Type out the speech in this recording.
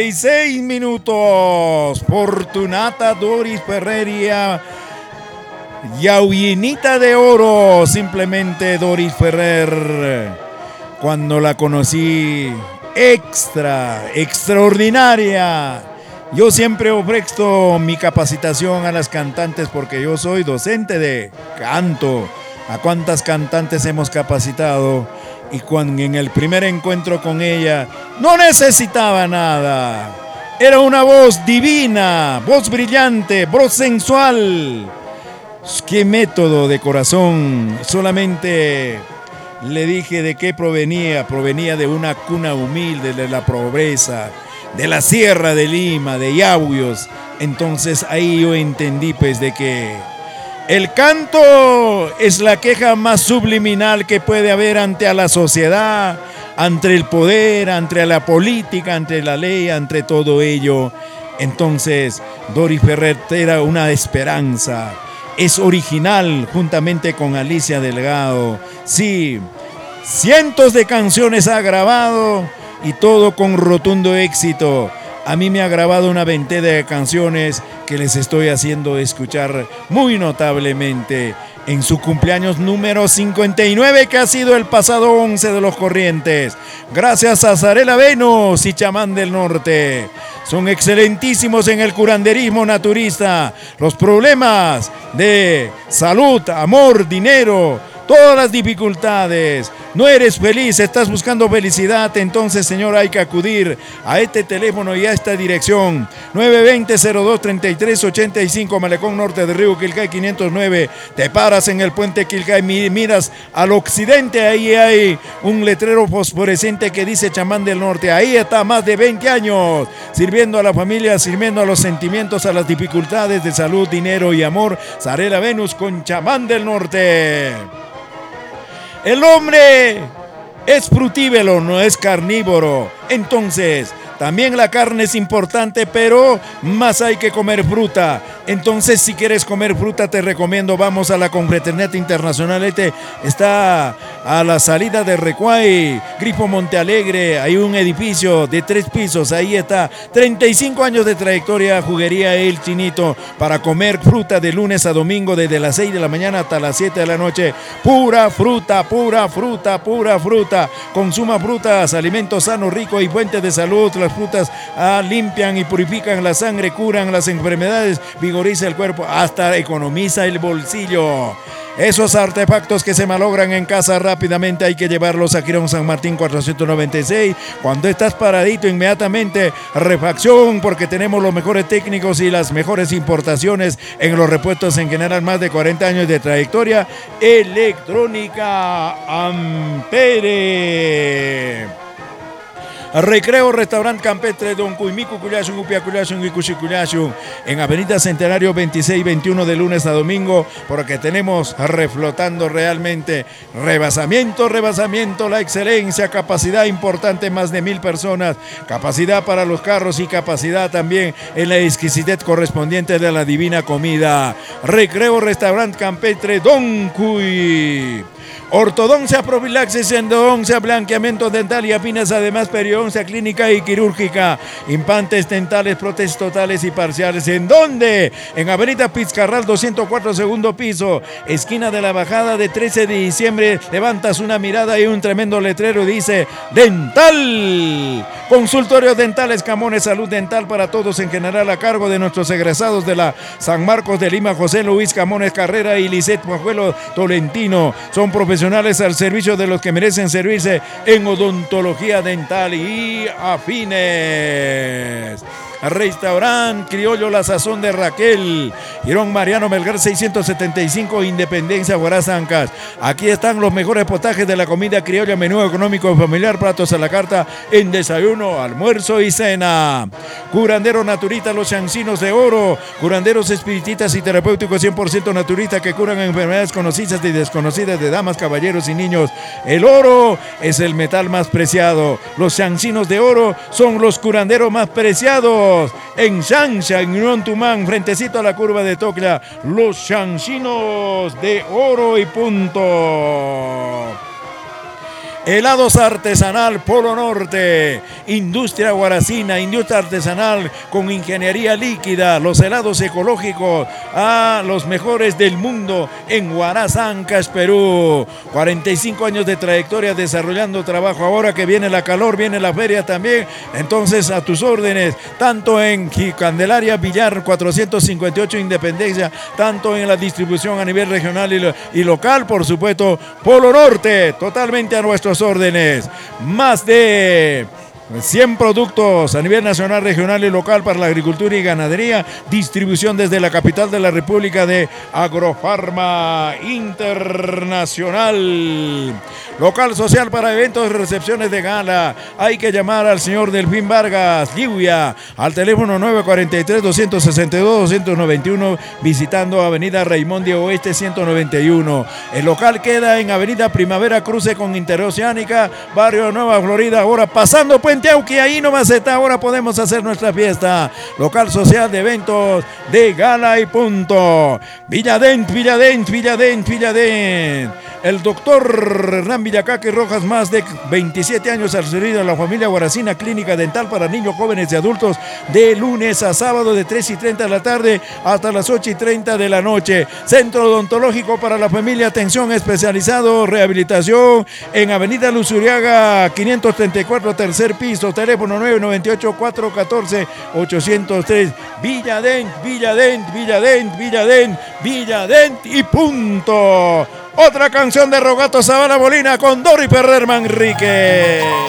6 minutos. Fortunata Doris Ferreria. Yauyinita de oro. Simplemente Doris Ferrer. Cuando la conocí, extraordinaria. Yo siempre ofrezco mi capacitación a las cantantes porque yo soy docente de canto. ¿A cuántas cantantes hemos capacitado? Y cuando en el primer encuentro con ella no necesitaba nada. Era una voz divina, voz brillante, voz sensual. ¡Qué método de corazón! Solamente le dije de qué provenía. Provenía de una cuna humilde, de la pobreza, de la Sierra de Lima, de Yauyos. Entonces ahí yo entendí pues de que el canto es la queja más subliminal que puede haber ante la sociedad, ante el poder, ante la política, ante la ley, ante todo ello. Entonces Doris Ferrer era una esperanza. Es original juntamente con Alicia Delgado. Sí, cientos de canciones ha grabado y todo con rotundo éxito. A mí me ha grabado una veintena de canciones que les estoy haciendo escuchar muy notablemente en su cumpleaños número 59, que ha sido el pasado 11 de los Corrientes. Gracias a Zarela Venus y Chamán del Norte. Son excelentísimos en el curanderismo naturista. Los problemas de salud, amor, dinero, todas las dificultades. No eres feliz, estás buscando felicidad. Entonces, señor, hay que acudir a este teléfono y a esta dirección. 920-02-3385, Malecón Norte de Río Quilcay 509. Te paras en el puente Quilcay, miras al occidente. Ahí hay un letrero fosforescente que dice Chamán del Norte. Ahí está más de 20 años sirviendo a la familia, sirviendo a los sentimientos, a las dificultades de salud, dinero y amor. Zarela Venus con Chamán del Norte. El hombre es frutívoro, no es carnívoro. Entonces, también la carne es importante, pero más hay que comer fruta. Entonces, si quieres comer fruta, te recomiendo, vamos a la Confraternidad Internacional. Este está a la salida de Recuay, Grifo Montealegre. Hay un edificio de 3 pisos. Ahí está, 35 años de trayectoria, Juguería El Chinito, para comer fruta de lunes a domingo, desde las 6 de la mañana hasta las 7 de la noche. Pura fruta, pura fruta, pura fruta. Consuma frutas, alimentos sanos, ricos y fuentes de salud. Las frutas limpian y purifican la sangre, curan las enfermedades, vigoriza el cuerpo, hasta economiza el bolsillo. Esos artefactos que se malogran en casa rápidamente hay que llevarlos a Quirón San Martín 496. Cuando estás paradito, inmediatamente refacción, porque tenemos los mejores técnicos y las mejores importaciones en los repuestos en general. Más de 40 años de trayectoria. Electrónica Ampere. Recreo Restaurante Campestre Don Cuimicu Cuyashun, Upia Cuyashun y Cuchicuyashun, en Avenida Centenario 26-21 de lunes a domingo, porque tenemos reflotando realmente rebasamiento, la excelencia, capacidad importante, más de 1000 personas, capacidad para los carros y capacidad también en la exquisitez correspondiente de la divina comida. Recreo Restaurante Campestre Don Cuy. Ortodoncia, profilaxis, endodoncia, blanqueamiento dental y afinas, además periodoncia clínica y quirúrgica, implantes dentales, prótesis totales y parciales. ¿En dónde? En Avenida Pizcarral 204, segundo piso, esquina de la bajada de 13 de diciembre. Levantas una mirada y un tremendo letrero dice Dental. Consultorios dentales, Camones, salud dental para todos en general, a cargo de nuestros egresados de la San Marcos de Lima, José Luis Camones Carrera y Lisette Pajuelo Tolentino. Son profesionales al servicio de los que merecen servirse en odontología dental y afines. Restaurante Criollo La Sazón de Raquel, Girón Mariano Melgar 675, Independencia, Guarazancas. Aquí están los mejores potajes de la comida criolla, menú económico familiar, platos a la carta en desayuno, almuerzo y cena. Curandero naturista Los Chancinos de Oro, curanderos espiritistas y terapéuticos 100% naturistas que curan enfermedades conocidas y desconocidas de damas, caballeros y niños. El oro es el metal más preciado. Los Chancinos de Oro son los curanderos más preciados. En Xanxa, en Unión Tumán, frentecito a la curva de Tocla, los Chancinos de Oro y punto. Helados artesanal Polo Norte, industria guaracina, industria artesanal con ingeniería líquida, los helados ecológicos, los mejores del mundo en Huaraz, Ancash, Perú. 45 años de trayectoria desarrollando trabajo. Ahora que viene la calor, viene la feria también. Entonces, a tus órdenes, tanto en Candelaria, Villar 458 Independencia, tanto en la distribución a nivel regional y local, por supuesto, Polo Norte, totalmente a nuestros órdenes. Más de 100 productos a nivel nacional, regional y local para la agricultura y ganadería. Distribución desde la capital de la República de Agrofarma Internacional. Local social para eventos y recepciones de gala. Hay que llamar al señor Delfín Vargas, Lluvia, al teléfono 943-262-291, visitando Avenida Raimondi Oeste 191. El local queda en Avenida Primavera, cruce con Interoceánica, Barrio Nueva Florida. Ahora pasando Puente Auqui, ahí nomás está, ahora podemos hacer nuestra fiesta. Local social de eventos de gala y punto. Villadent. El doctor Hernán Villacaque Rojas, más de 27 años al servicio de la familia Guaracina, clínica dental para niños, jóvenes y adultos, de lunes a sábado de 3:30 de la tarde hasta las 8:30 de la noche. Centro odontológico para la familia, atención especializado, rehabilitación en Avenida Luzuriaga 534, tercer piso, teléfono 998-414-803. Villadent y punto. Otra canción de Rogato Zavala Molina con Dori Ferrer Manrique.